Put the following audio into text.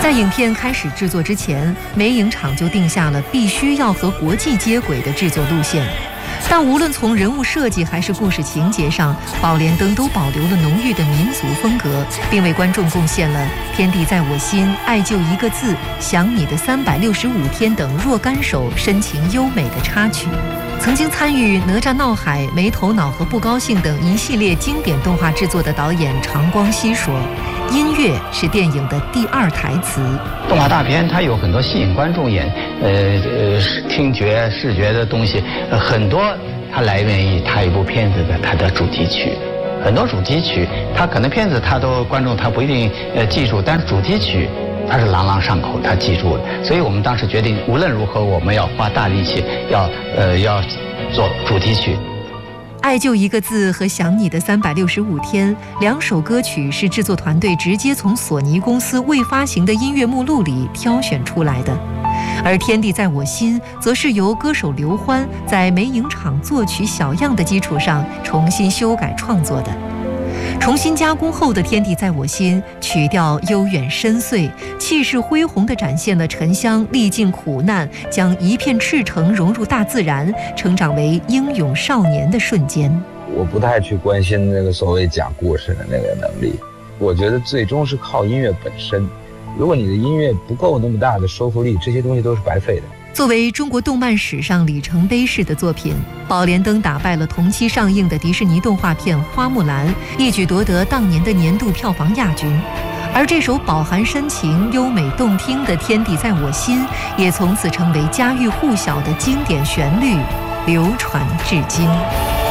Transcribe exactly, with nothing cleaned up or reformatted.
在影片开始制作之前，美影厂就定下了必须要和国际接轨的制作路线。但无论从人物设计还是故事情节上，宝莲灯都保留了浓郁的民族风格，并为观众贡献了《天地在我心》《爱就一个字》《想你的三百六十五天》等若干首深情优美的插曲。曾经参与《哪吒闹海》《没头脑》和《不高兴》等一系列经典动画制作的导演常光熙说，音乐是电影的第二台词。 动画大片它有很多吸引观众眼，呃呃，听觉、视觉的东西，呃、很多它来源于它一部片子的它的主题曲。很多主题曲，它可能片子它都观众他不一定呃记住，但是主题曲它是朗朗上口，他记住了。所以我们当时决定，无论如何我们要花大力气，要呃要做主题曲。 爱就一个字和想你的三百六十五天两首歌曲是制作团队直接从索尼公司未发行的音乐目录里挑选出来的，而天地在我心则是由歌手刘欢在美影厂作曲小样的基础上重新修改创作的。重新加工后的《天地在我心》曲调悠远深邃，气势恢宏地展现了沉香历尽苦难，将一片赤诚融入大自然，成长为英勇少年的瞬间。 我不太去关心那个所谓讲故事的那个能力，我觉得最终是靠音乐本身。如果你的音乐不够那么大的说服力，这些东西都是白费的。 作为中国动漫史上里程碑式的作品，宝莲灯打败了同期上映的迪士尼动画片《花木兰》，一举夺得当年的年度票房亚军。而这首饱含深情、优美动听的《天地在我心》，也从此成为家喻户晓的经典旋律，流传至今。